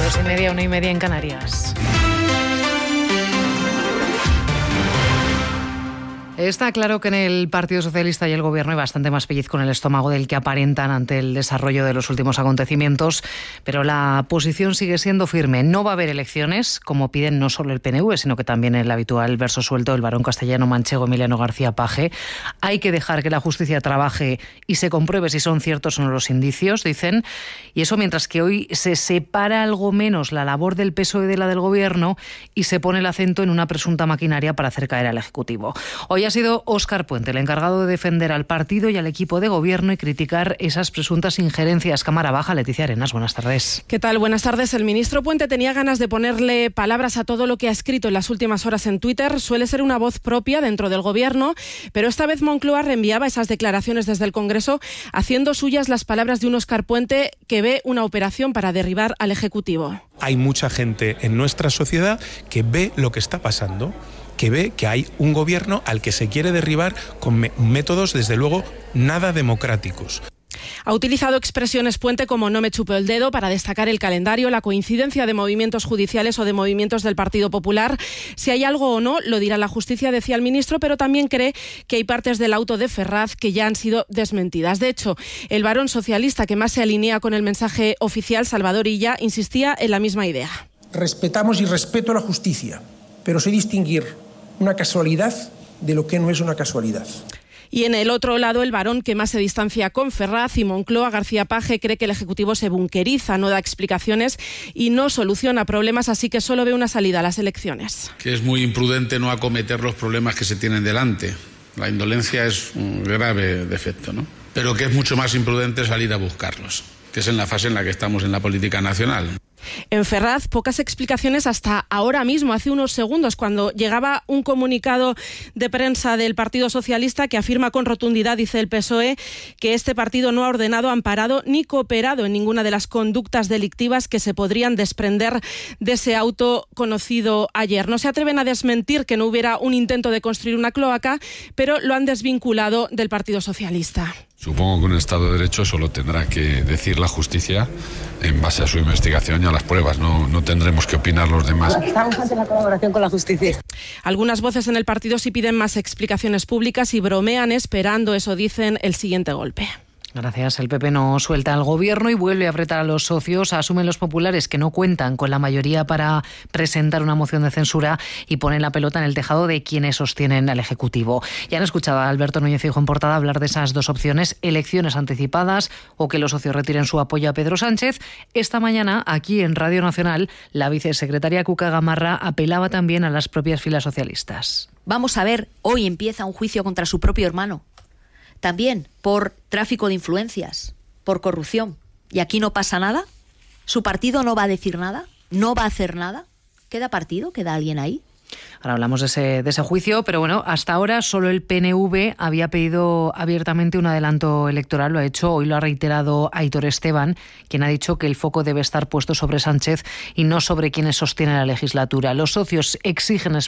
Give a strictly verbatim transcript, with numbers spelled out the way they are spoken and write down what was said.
Dos y media, una y media en Canarias. Está claro que en el Partido Socialista y el Gobierno hay bastante más pellizco en el estómago del que aparentan ante el desarrollo de los últimos acontecimientos, pero la posición sigue siendo firme. No va a haber elecciones, como piden no solo el P N V, sino que también el habitual verso suelto del varón castellano manchego Emiliano García Paje. Hay que dejar que la justicia trabaje y se compruebe si son ciertos o no los indicios, dicen, y eso mientras que hoy se separa algo menos la labor del P S O E de la del Gobierno y se pone el acento en una presunta maquinaria para hacer caer al Ejecutivo. Hoy ha sido Óscar Puente el encargado de defender al partido y al equipo de gobierno y criticar esas presuntas injerencias. Cámara Baja, Leticia Arenas, buenas tardes. ¿Qué tal? Buenas tardes. El ministro Puente tenía ganas de ponerle palabras a todo lo que ha escrito en las últimas horas en Twitter. Suele ser una voz propia dentro del gobierno, pero esta vez Moncloa reenviaba esas declaraciones desde el Congreso, haciendo suyas las palabras de un Óscar Puente que ve una operación para derribar al Ejecutivo. Hay mucha gente en nuestra sociedad que ve lo que está pasando, que ve que hay un gobierno al que se quiere derribar con me- métodos, desde luego, nada democráticos. Ha utilizado expresiones Puente como no me chupo el dedo para destacar el calendario, la coincidencia de movimientos judiciales o de movimientos del Partido Popular. Si hay algo o no, lo dirá la justicia, decía el ministro, pero también cree que hay partes del auto de Ferraz que ya han sido desmentidas. De hecho, el varón socialista que más se alinea con el mensaje oficial, Salvador Illa, insistía en la misma idea. Respetamos y respeto la justicia, pero sé distinguir una casualidad de lo que no es una casualidad. Y en el otro lado, el varón que más se distancia con Ferraz y Moncloa, García Paje, cree que el Ejecutivo se bunqueriza, no da explicaciones y no soluciona problemas, así que solo ve una salida a las elecciones. Que es muy imprudente no acometer los problemas que se tienen delante. La indolencia es un grave defecto, ¿no? Pero que es mucho más imprudente salir a buscarlos, que es en la fase en la que estamos en la política nacional. En Ferraz, pocas explicaciones hasta ahora mismo, hace unos segundos, cuando llegaba un comunicado de prensa del Partido Socialista que afirma con rotundidad, dice el P S O E, que este partido no ha ordenado, amparado ni cooperado en ninguna de las conductas delictivas que se podrían desprender de ese auto conocido ayer. No se atreven a desmentir que no hubiera un intento de construir una cloaca, pero lo han desvinculado del Partido Socialista. Supongo que un Estado de Derecho solo tendrá que decir la justicia en base a su investigación y a las pruebas. No, no tendremos que opinar los demás. Estamos ante la colaboración con la justicia. Algunas voces en el partido sí piden más explicaciones públicas y bromean esperando, eso dicen, el siguiente golpe. Gracias. El P P no suelta al Gobierno y vuelve a apretar a los socios. Asumen los populares que no cuentan con la mayoría para presentar una moción de censura y ponen la pelota en el tejado de quienes sostienen al Ejecutivo. Ya han escuchado a Alberto Núñez Feijóo en portada hablar de esas dos opciones, elecciones anticipadas o que los socios retiren su apoyo a Pedro Sánchez. Esta mañana, aquí en Radio Nacional, la vicesecretaria Cuca Gamarra apelaba también a las propias filas socialistas. Vamos a ver, hoy empieza un juicio contra su propio hermano. También por tráfico de influencias, por corrupción. ¿Y aquí no pasa nada? ¿Su partido no va a decir nada? ¿No va a hacer nada? ¿Queda partido? ¿Queda alguien ahí? Ahora hablamos de ese, de ese juicio, pero bueno, hasta ahora solo el P N V había pedido abiertamente un adelanto electoral, lo ha hecho, hoy lo ha reiterado Aitor Esteban, quien ha dicho que el foco debe estar puesto sobre Sánchez y no sobre quienes sostienen la legislatura. Los socios exigen